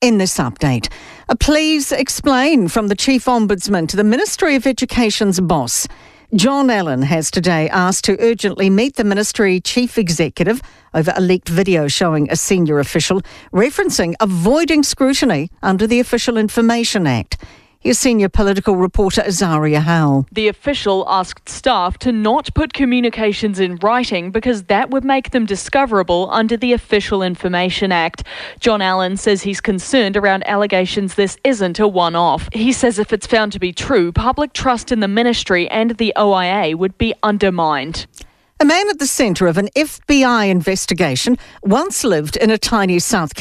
In this update, please explain from the Chief Ombudsman to the Ministry of Education's boss. John Allen has today asked to urgently meet the Ministry Chief Executive over a leaked video showing a senior official referencing avoiding scrutiny under the Official Information Act. Here's senior political reporter Azaria Howell. The official asked staff to not put communications in writing because that would make them discoverable under the Official Information Act. John Allen says he's concerned around allegations this isn't a one-off. He says if it's found to be true, public trust in the ministry and the OIA would be undermined. A man at the centre of an FBI investigation once lived in a tiny South